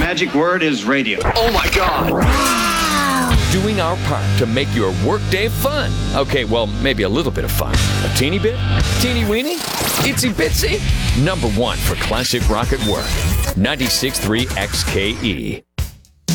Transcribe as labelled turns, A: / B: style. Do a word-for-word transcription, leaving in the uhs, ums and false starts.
A: magic word is radio.
B: Oh my God.
C: Doing our part to make your workday fun. Okay, well, maybe a little bit of fun. A teeny bit? Teeny weeny? Itsy bitsy? Number one for classic rock at work. ninety-six point three X K E.